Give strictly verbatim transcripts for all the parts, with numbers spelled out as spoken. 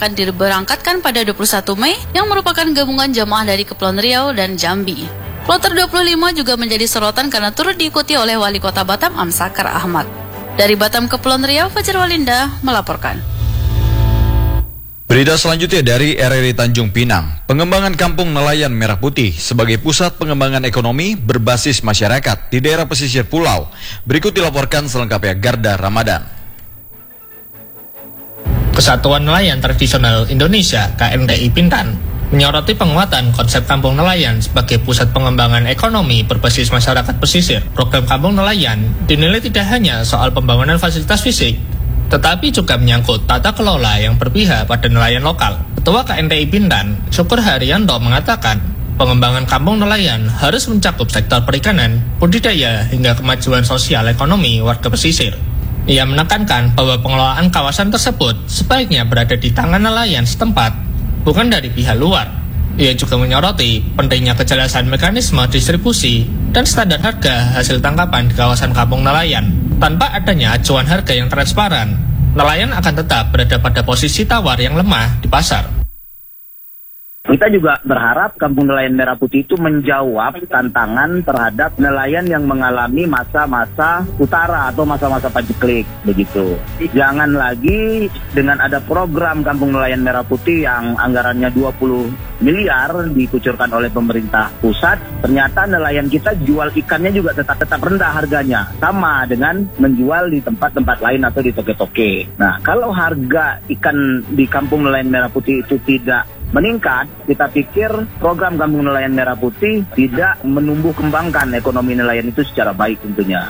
akan diberangkatkan pada dua puluh satu Mei yang merupakan gabungan jamaah dari Kepulauan Riau dan Jambi. Kloter dua puluh lima juga menjadi sorotan karena turut diikuti oleh Wali Kota Batam Amsakar Ahmad. Dari Batam Kepulauan Riau, Fajar Walinda melaporkan. Berita selanjutnya dari R R I Tanjung Pinang. Pengembangan Kampung Nelayan Merah Putih sebagai pusat pengembangan ekonomi berbasis masyarakat di daerah pesisir pulau. Berikut dilaporkan selengkapnya Garda Ramadan. Kesatuan Nelayan Tradisional Indonesia K N T I Bintan menyoroti penguatan konsep kampung nelayan sebagai pusat pengembangan ekonomi berbasis masyarakat pesisir. Program kampung nelayan dinilai tidak hanya soal pembangunan fasilitas fisik, tetapi juga menyangkut tata kelola yang berpihak pada nelayan lokal. Ketua K N T I Bintan, Syukur Haryanto mengatakan, pengembangan kampung nelayan harus mencakup sektor perikanan, budidaya, hingga kemajuan sosial ekonomi warga pesisir. Ia menekankan bahwa pengelolaan kawasan tersebut sebaiknya berada di tangan nelayan setempat, bukan dari pihak luar. Ia juga menyoroti pentingnya kejelasan mekanisme distribusi dan standar harga hasil tangkapan di kawasan kampung nelayan. Tanpa adanya acuan harga yang transparan, nelayan akan tetap berada pada posisi tawar yang lemah di pasar. Kita juga berharap Kampung Nelayan Merah Putih itu menjawab tantangan terhadap nelayan yang mengalami masa-masa utara atau masa-masa paceklik, begitu. Jangan lagi dengan ada program Kampung Nelayan Merah Putih yang anggarannya dua puluh miliar dikucurkan oleh pemerintah pusat, ternyata nelayan kita jual ikannya juga tetap tetap rendah harganya, sama dengan menjual di tempat-tempat lain atau di toke-toke. Nah, kalau harga ikan di Kampung Nelayan Merah Putih itu tidak meningkat, kita pikir program Kampung Nelayan Merah Putih tidak menumbuh kembangkan ekonomi nelayan itu secara baik tentunya.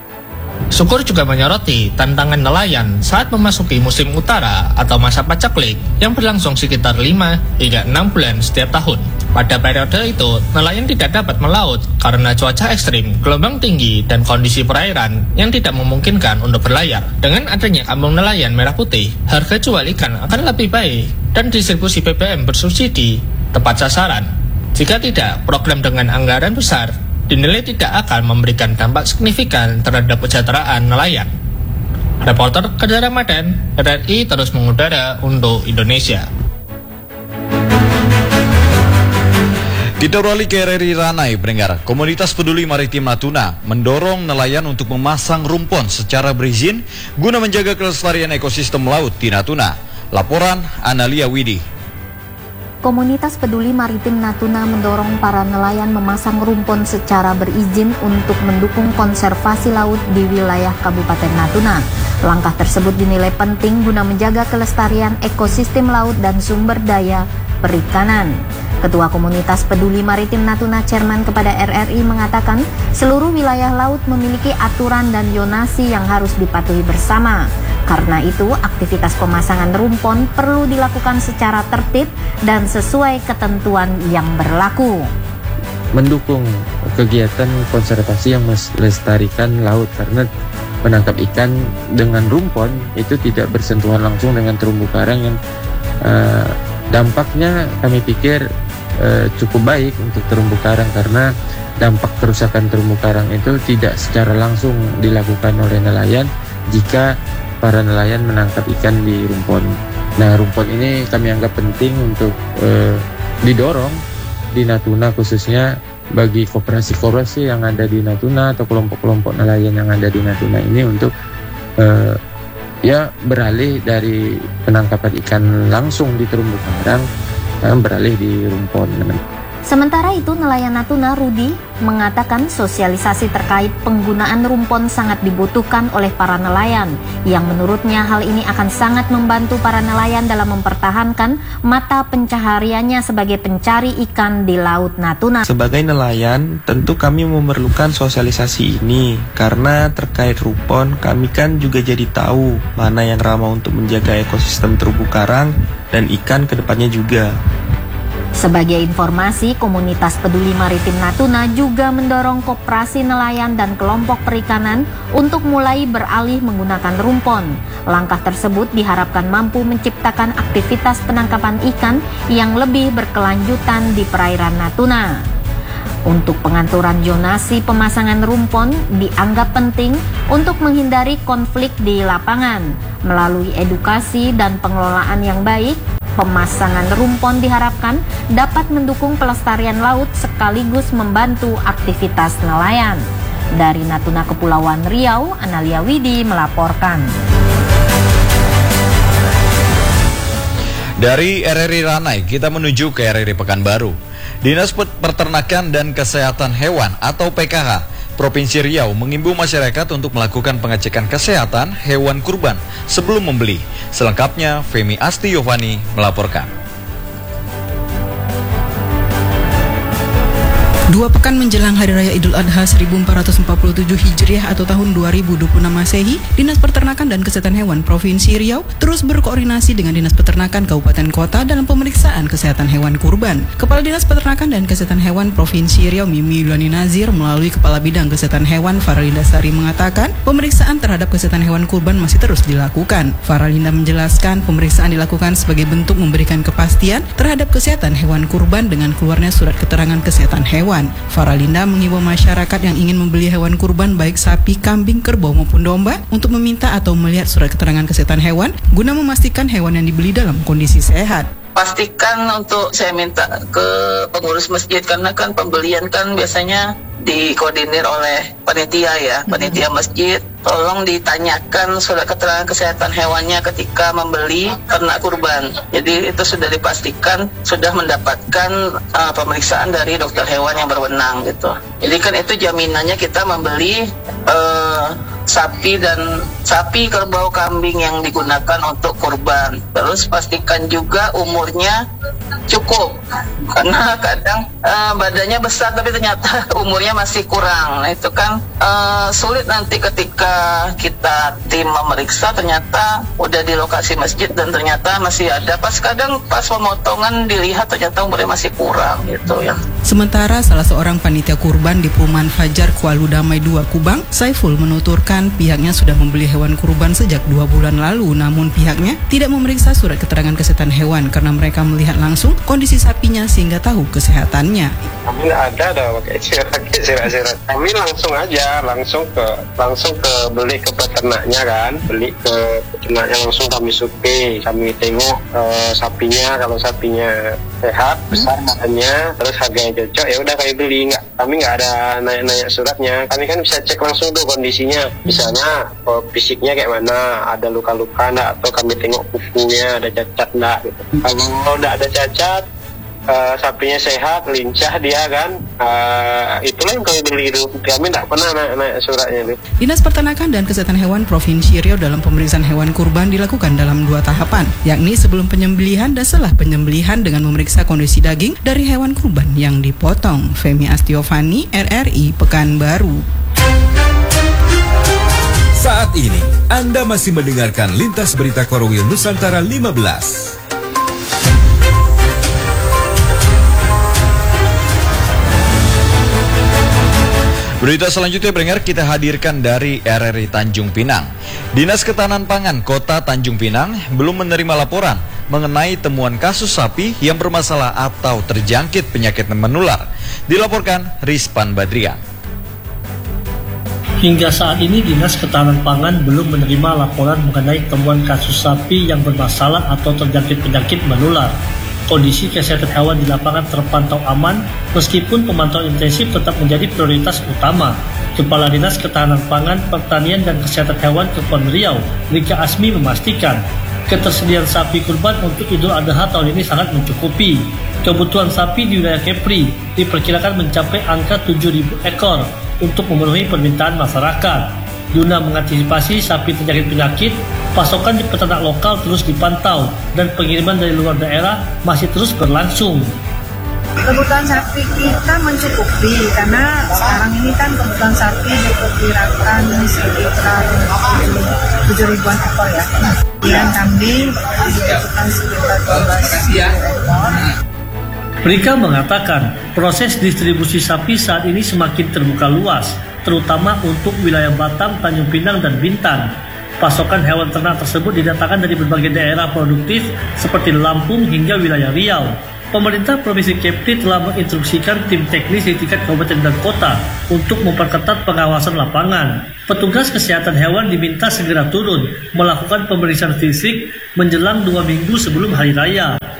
Syukur juga menyoroti tantangan nelayan saat memasuki musim utara atau masa paceklik yang berlangsung sekitar lima hingga enam bulan setiap tahun. Pada periode itu, nelayan tidak dapat melaut karena cuaca ekstrim, gelombang tinggi, dan kondisi perairan yang tidak memungkinkan untuk berlayar. Dengan adanya Kampung Nelayan Merah Putih, harga jual ikan akan lebih baik dan distribusi B B M bersubsidi tepat sasaran. Jika tidak, program dengan anggaran besar dinilai tidak akan memberikan dampak signifikan terhadap kesejahteraan nelayan. Reporter Garda Ramadan, R R I terus mengudara untuk Indonesia. Kita beralih ke R R I Ranai, pendengar. Komunitas Peduli Maritim Natuna mendorong nelayan untuk memasang rumpon secara berizin guna menjaga kelestarian ekosistem laut di Natuna. Laporan Analia Widi. Komunitas Peduli Maritim Natuna mendorong para nelayan memasang rumpon secara berizin untuk mendukung konservasi laut di wilayah Kabupaten Natuna. Langkah tersebut dinilai penting guna menjaga kelestarian ekosistem laut dan sumber daya perikanan. Ketua Komunitas Peduli Maritim Natuna Chairman kepada R R I mengatakan seluruh wilayah laut memiliki aturan dan zonasi yang harus dipatuhi bersama. Karena itu, aktivitas pemasangan rumpon perlu dilakukan secara tertib dan sesuai ketentuan yang berlaku. Mendukung kegiatan konservasi yang melestarikan laut, karena menangkap ikan dengan rumpon itu tidak bersentuhan langsung dengan terumbu karang yang uh, dampaknya kami pikir uh, cukup baik untuk terumbu karang, karena dampak kerusakan terumbu karang itu tidak secara langsung dilakukan oleh nelayan jika para nelayan menangkap ikan di rumpon. Nah, rumpon ini kami anggap penting untuk uh, didorong di Natuna, khususnya bagi koperasi-koperasi yang ada di Natuna atau kelompok-kelompok nelayan yang ada di Natuna ini untuk uh, ya beralih dari penangkapan ikan langsung di terumbu karang, uh, beralih di rumpon. Sementara itu, nelayan Natuna Rudi mengatakan sosialisasi terkait penggunaan rumpon sangat dibutuhkan oleh para nelayan, yang menurutnya hal ini akan sangat membantu para nelayan dalam mempertahankan mata pencahariannya sebagai pencari ikan di Laut Natuna. Sebagai nelayan, tentu kami memerlukan sosialisasi ini, karena terkait rumpon, kami kan juga jadi tahu mana yang ramah untuk menjaga ekosistem terumbu karang dan ikan ke depannya juga. Sebagai informasi, Komunitas Peduli Maritim Natuna juga mendorong koperasi nelayan dan kelompok perikanan untuk mulai beralih menggunakan rumpon. Langkah tersebut diharapkan mampu menciptakan aktivitas penangkapan ikan yang lebih berkelanjutan di perairan Natuna. Untuk pengaturan zonasi pemasangan rumpon dianggap penting untuk menghindari konflik di lapangan. Melalui edukasi dan pengelolaan yang baik, Pemasangan rumpon diharapkan dapat mendukung pelestarian laut sekaligus membantu aktivitas nelayan. Dari Natuna Kepulauan Riau, Analia Widi melaporkan. Dari R R I Ranai, kita menuju ke R R I Pekanbaru. Dinas Peternakan dan Kesehatan Hewan atau P K H Provinsi Riau mengimbau masyarakat untuk melakukan pengecekan kesehatan hewan kurban sebelum membeli. Selengkapnya, Femi Asti Yovani melaporkan. Dua pekan menjelang Hari Raya Idul Adha seribu empat ratus empat puluh tujuh Hijriah atau tahun dua ribu dua puluh enam Masehi, Dinas Peternakan dan Kesehatan Hewan Provinsi Riau terus berkoordinasi dengan Dinas Peternakan Kabupaten Kota dalam pemeriksaan kesehatan hewan kurban. Kepala Dinas Peternakan dan Kesehatan Hewan Provinsi Riau Mimi Yulani Nazir melalui Kepala Bidang Kesehatan Hewan Faralinda Sari mengatakan pemeriksaan terhadap kesehatan hewan kurban masih terus dilakukan. Faralinda menjelaskan pemeriksaan dilakukan sebagai bentuk memberikan kepastian terhadap kesehatan hewan kurban dengan keluarnya surat keterangan kesehatan hewan. Faralinda mengimbau masyarakat yang ingin membeli hewan kurban baik sapi, kambing, kerbau maupun domba untuk meminta atau melihat surat keterangan kesehatan hewan guna memastikan hewan yang dibeli dalam kondisi sehat. Pastikan untuk saya minta ke pengurus masjid karena kan pembelian kan biasanya dikoordinir oleh panitia ya, panitia masjid. Tolong ditanyakan surat keterangan kesehatan hewannya ketika membeli ternak kurban. Jadi itu sudah dipastikan sudah mendapatkan uh, pemeriksaan dari dokter hewan yang berwenang gitu. Jadi kan itu jaminannya kita membeli uh, sapi dan sapi, kerbau, kambing yang digunakan untuk kurban. Terus pastikan juga umurnya cukup, karena kadang uh, badannya besar tapi ternyata umurnya masih kurang. Nah itu kan uh, sulit nanti ketika kita tim memeriksa ternyata udah di lokasi masjid dan ternyata masih ada. Pas kadang pas pemotongan dilihat ternyata umurnya masih kurang gitu ya. Sementara salah seorang panitia kurban di Perumahan Fajar Kuala Damai dua Kubang, Saiful menuturkan pihaknya sudah membeli hewan kurban sejak dua bulan lalu, namun pihaknya tidak memeriksa surat keterangan kesehatan hewan karena mereka melihat langsung kondisi sapinya sehingga tahu kesehatannya. Kami nggak ada ada pakai sirat-sirat. Kami langsung aja, langsung ke langsung ke beli ke peternaknya kan, beli ke peternaknya langsung kami survei, kami tengok uh, sapinya, kalau sapinya sehat, besar badannya, terus harganya cocok, ya udah kami beli. Nggak, kami nggak ada nanya-nanya suratnya. Kami kan bisa cek langsung tuh kondisinya, misalnya oh, fisiknya kayak mana, ada luka-luka nggak, atau kami tengok kukunya ada cacat nggak. Gitu. Kalau nggak ada cacat, Uh, sapinya sehat, lincah dia kan, uh, itulah yang kami beli itu. Kami tidak pernah naik suratnya itu. Dinas Peternakan dan Kesehatan Hewan Provinsi Riau dalam pemeriksaan hewan kurban dilakukan dalam dua tahapan, yakni sebelum penyembelihan dan setelah penyembelihan dengan memeriksa kondisi daging dari hewan kurban yang dipotong. Femi Asti Yovani, R R I Pekanbaru. Saat ini Anda masih mendengarkan Lintas Berita Korwil Nusantara lima belas. Berita selanjutnya pendengar kita hadirkan dari R R I Tanjung Pinang. Dinas Ketahanan Pangan Kota Tanjung Pinang belum menerima laporan mengenai temuan kasus sapi yang bermasalah atau terjangkit penyakit menular. Dilaporkan Rizpan Badrian. Hingga saat ini Dinas Ketahanan Pangan belum menerima laporan mengenai temuan kasus sapi yang bermasalah atau terjangkit penyakit menular. Kondisi kesehatan hewan di lapangan terpantau aman, meskipun pemantauan intensif tetap menjadi prioritas utama. Kepala Dinas Ketahanan Pangan, Pertanian dan Kesehatan Hewan Kepulauan Riau, Rika Asmi memastikan, ketersediaan sapi kurban untuk Idul Adha tahun ini sangat mencukupi. Kebutuhan sapi di wilayah Kepri diperkirakan mencapai angka tujuh ribu ekor untuk memenuhi permintaan masyarakat. Guna mengantisipasi sapi terjangkit penyakit, pasokan di peternak lokal terus dipantau dan pengiriman dari luar daerah masih terus berlangsung. Kebutuhan sapi kita mencukupi karena sekarang ini kan kebutuhan sapi diperkirakan sekitar tujuh ribuan ekor ya. Dan kambing dibutuhkan sekitar dua belas ekor. Rika mengatakan proses distribusi sapi saat ini semakin terbuka luas, terutama untuk wilayah Batam, Tanjung Pinang, dan Bintan. Pasokan hewan ternak tersebut didatangkan dari berbagai daerah produktif seperti Lampung hingga wilayah Riau. Pemerintah Provinsi Kepri telah menginstruksikan tim teknis di tingkat kabupaten dan kota untuk memperketat pengawasan lapangan. Petugas kesehatan hewan diminta segera turun melakukan pemeriksaan fisik menjelang dua minggu sebelum hari raya.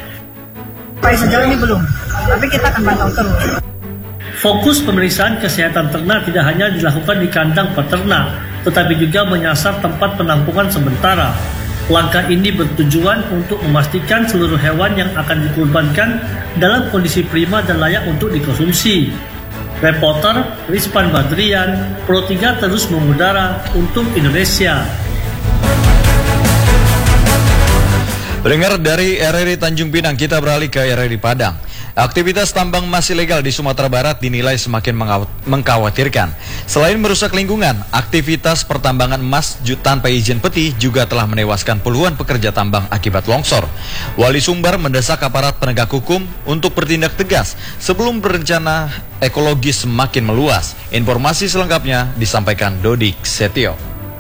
Sampai sejauh ini belum, tapi kita akan pantau terus. Fokus pemeriksaan kesehatan ternak tidak hanya dilakukan di kandang peternak, tetapi juga menyasar tempat penampungan sementara. Langkah ini bertujuan untuk memastikan seluruh hewan yang akan dikurbankan dalam kondisi prima dan layak untuk dikonsumsi. Reporter Rizpan Badrian, Pro tiga terus mengudara untuk Indonesia. Pendengar, dari R R I Tanjung Pinang kita beralih ke R R I Padang. Aktivitas tambang emas ilegal di Sumatera Barat dinilai semakin mengkhawatirkan. Selain merusak lingkungan, aktivitas pertambangan emas tanpa izin peti juga telah menewaskan puluhan pekerja tambang akibat longsor. Wali Sumbar mendesak aparat penegak hukum untuk bertindak tegas sebelum berencana ekologis semakin meluas. Informasi selengkapnya disampaikan Dodik Setio.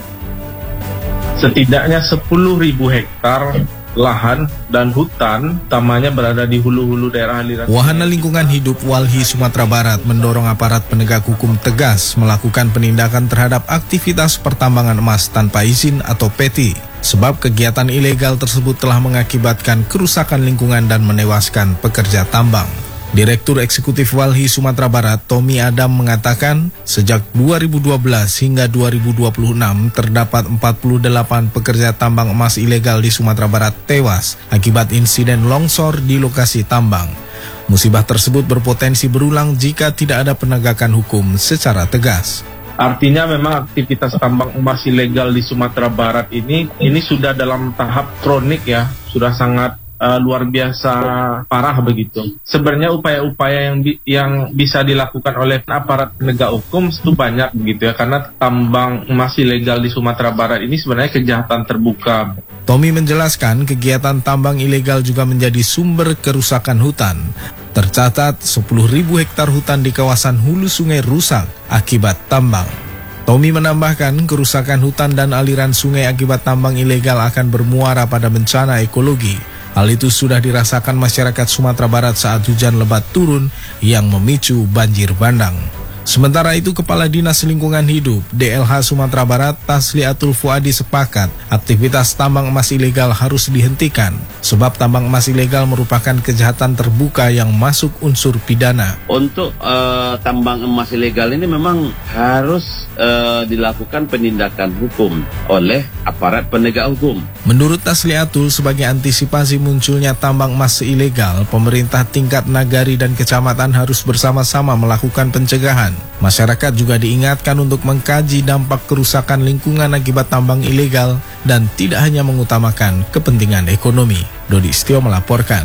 Setidaknya sepuluh ribu hektar lahan dan hutan utamanya berada di hulu-hulu daerah aliran. Wahana Lingkungan Hidup Walhi Sumatera Barat mendorong aparat penegak hukum tegas melakukan penindakan terhadap aktivitas pertambangan emas tanpa izin atau P T, sebab kegiatan ilegal tersebut telah mengakibatkan kerusakan lingkungan dan menewaskan pekerja tambang. Direktur Eksekutif Walhi Sumatera Barat, Tommy Adam, mengatakan sejak dua ribu dua belas hingga dua ribu dua puluh enam terdapat empat puluh delapan pekerja tambang emas ilegal di Sumatera Barat tewas akibat insiden longsor di lokasi tambang. Musibah tersebut berpotensi berulang jika tidak ada penegakan hukum secara tegas. Artinya memang aktivitas tambang emas ilegal di Sumatera Barat ini ini sudah dalam tahap kronik ya, sudah sangat Uh, luar biasa parah begitu. Sebenarnya upaya-upaya yang bi- yang bisa dilakukan oleh aparat penegak hukum itu banyak begitu ya, karena tambang emas ilegal di Sumatera Barat ini sebenarnya kejahatan terbuka. Tommy menjelaskan kegiatan tambang ilegal juga menjadi sumber kerusakan hutan. Tercatat sepuluh ribu hektar hutan di kawasan hulu sungai rusak akibat tambang. Tommy menambahkan kerusakan hutan dan aliran sungai akibat tambang ilegal akan bermuara pada bencana ekologi. Hal itu sudah dirasakan masyarakat Sumatera Barat saat hujan lebat turun yang memicu banjir bandang. Sementara itu, Kepala Dinas Lingkungan Hidup D L H Sumatera Barat, Tasliatul Fuadi, sepakat aktivitas tambang emas ilegal harus dihentikan, sebab tambang emas ilegal merupakan kejahatan terbuka yang masuk unsur pidana. Untuk uh, tambang emas ilegal ini memang harus uh, dilakukan penindakan hukum oleh aparat penegak hukum. Menurut Tasliatul, sebagai antisipasi munculnya tambang emas ilegal, pemerintah tingkat nagari dan kecamatan harus bersama-sama melakukan pencegahan. Masyarakat juga diingatkan untuk mengkaji dampak kerusakan lingkungan akibat tambang ilegal dan tidak hanya mengutamakan kepentingan ekonomi. Dodi Setio melaporkan.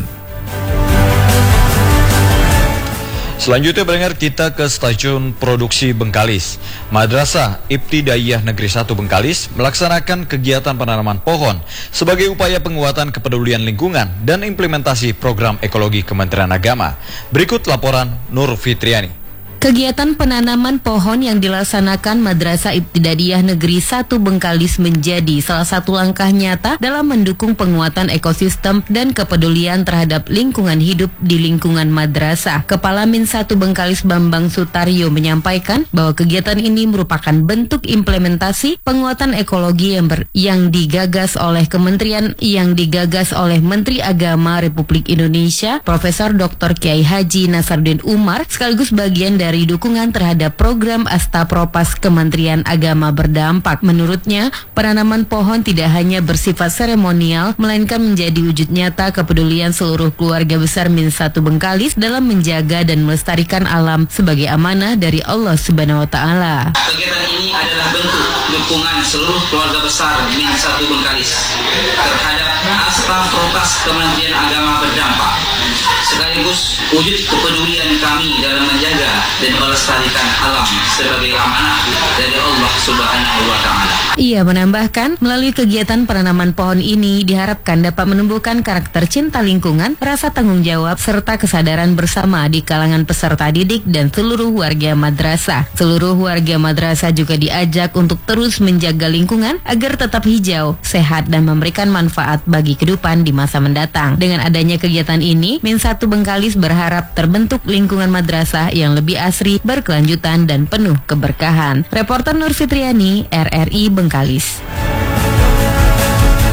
Selanjutnya pendengar, kita ke stasiun produksi Bengkalis. Madrasah Ibtidaiyah Negeri satu Bengkalis melaksanakan kegiatan penanaman pohon sebagai upaya penguatan kepedulian lingkungan dan implementasi program ekologi Kementerian Agama. Berikut laporan Nur Fitriani. Kegiatan penanaman pohon yang dilaksanakan Madrasah Ibtidaiyah Negeri satu Bengkalis menjadi salah satu langkah nyata dalam mendukung penguatan ekosistem dan kepedulian terhadap lingkungan hidup di lingkungan madrasah. Kepala Min satu Bengkalis Bambang Sutaryo menyampaikan bahwa kegiatan ini merupakan bentuk implementasi penguatan ekologi yang, ber, yang digagas oleh Kementerian yang digagas oleh Menteri Agama Republik Indonesia, Profesor Doktor Kiai Haji Nasaruddin Umar, sekaligus bagian dari Dari dukungan terhadap program Astapropas Kementerian Agama berdampak. Menurutnya, penanaman pohon tidak hanya bersifat seremonial, melainkan menjadi wujud nyata kepedulian seluruh keluarga besar Min satu Bengkalis dalam menjaga dan melestarikan alam sebagai amanah dari Allah Subhanahu wa Ta'ala. Kegiatan ini adalah bentuk dukungan seluruh keluarga besar Min satu Bengkalis terhadap Astapropas Kementerian Agama berdampak, sekaligus wujud kepedulian kami dalam menjaga dan melestarikan alam sebagai amanah dari Allah Subhanahu wa Ta'ala. Ia menambahkan, melalui kegiatan penanaman pohon ini diharapkan dapat menumbuhkan karakter cinta lingkungan, rasa tanggung jawab, serta kesadaran bersama di kalangan peserta didik dan seluruh warga madrasah. Seluruh warga madrasah juga diajak untuk terus menjaga lingkungan agar tetap hijau, sehat, dan memberikan manfaat bagi kehidupan di masa mendatang. Dengan adanya kegiatan ini, Min satu Bengkalis berharap terbentuk lingkungan madrasah yang lebih asri, berkelanjutan, dan penuh keberkahan. Reporter Nur Fitriani, R R I Bengkalis.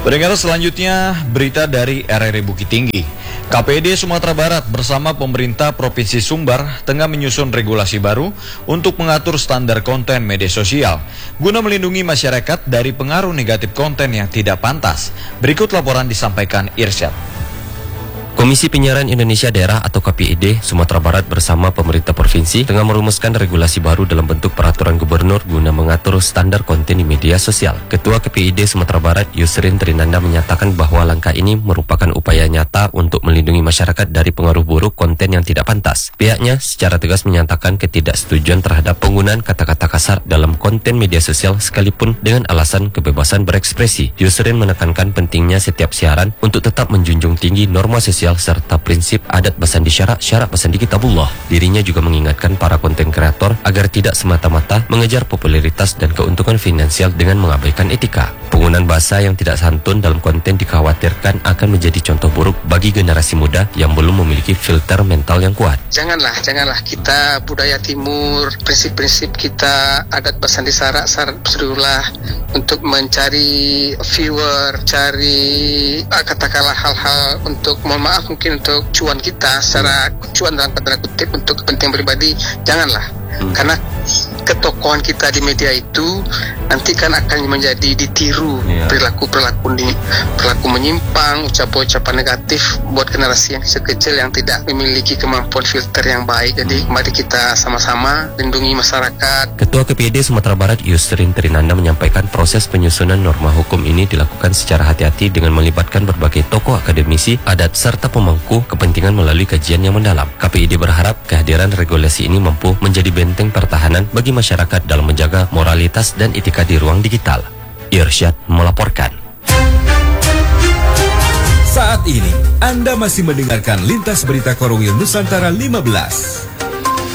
Pendengar, selanjutnya berita dari R R I Bukit Tinggi. K P I D Sumatera Barat bersama pemerintah Provinsi Sumbar tengah menyusun regulasi baru untuk mengatur standar konten media sosial guna melindungi masyarakat dari pengaruh negatif konten yang tidak pantas. Berikut laporan disampaikan Irsyad. Komisi Penyiaran Indonesia Daerah atau K P I D Sumatera Barat bersama pemerintah provinsi tengah merumuskan regulasi baru dalam bentuk peraturan gubernur guna mengatur standar konten di media sosial. Ketua K P I D Sumatera Barat Yusrin Trinanda menyatakan bahwa langkah ini merupakan upaya nyata untuk melindungi masyarakat dari pengaruh buruk konten yang tidak pantas. Pihaknya secara tegas menyatakan ketidaksetujuan terhadap penggunaan kata-kata kasar dalam konten media sosial sekalipun dengan alasan kebebasan berekspresi. Yusrin menekankan pentingnya setiap siaran untuk tetap menjunjung tinggi norma sosial serta prinsip adat basandi syarak syarak basandi kitabullah. Dirinya juga mengingatkan para konten kreator agar tidak semata-mata mengejar popularitas dan keuntungan finansial dengan mengabaikan etika. Penggunaan bahasa yang tidak santun dalam konten dikhawatirkan akan menjadi contoh buruk bagi generasi muda yang belum memiliki filter mental yang kuat. Janganlah, janganlah kita budaya timur, prinsip-prinsip kita, adat basandi syarak syarak basadiullah untuk mencari viewer, cari katakanlah hal-hal untuk mohon maaf mungkin untuk cuan kita secara cuan dalam tanda kutip untuk kepentingan pribadi, janganlah. Hmm. Karena ketokohan kita di media itu nanti kan akan menjadi ditiru yeah. perilaku-perilaku di, perilaku menyimpang, ucapan-ucapan negatif buat generasi yang kecil yang tidak memiliki kemampuan filter yang baik. Jadi mari kita sama-sama lindungi masyarakat. Ketua K P I D Sumatera Barat Yusrin Trinanda menyampaikan proses penyusunan norma hukum ini dilakukan secara hati-hati dengan melibatkan berbagai tokoh akademisi, adat serta pemangku kepentingan melalui kajian yang mendalam. K P I D berharap kehadiran regulasi ini mampu menjadi benteng pertahanan bagi masyarakat dalam menjaga moralitas dan etika di ruang digital. Irsyad melaporkan. Saat ini Anda masih mendengarkan Lintas Berita Korwil Nusantara lima belas.